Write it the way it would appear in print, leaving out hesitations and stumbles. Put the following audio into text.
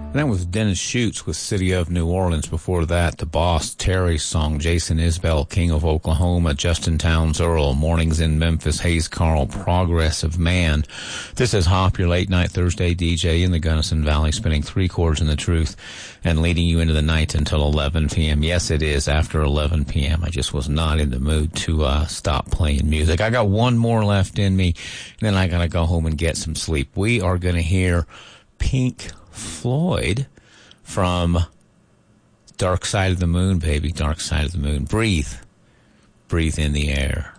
That was Dennis Schutz with City of New Orleans. Before that, The Boss, Terry's song, Jason Isbell, King of Oklahoma, Justin Townes Earl, Mornings in Memphis, Hayes Carl, Progress of Man. This is Hop, your late night Thursday DJ in the Gunnison Valley, spinning 3 chords in the truth and leading you into the night until 11 p.m. Yes, it is after 11 p.m. I just was not in the mood to stop playing music. I got one more left in me, and then I got to go home and get some sleep. We are going to hear Pink Floyd from Dark Side of the Moon, baby. Dark Side of the Moon. Breathe in the air.